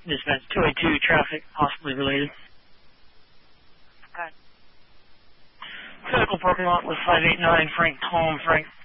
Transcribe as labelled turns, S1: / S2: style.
S1: Dispatch 282 traffic, possibly related.
S2: Okay.
S1: Critical parking lot with 589 Frank Tom. Frank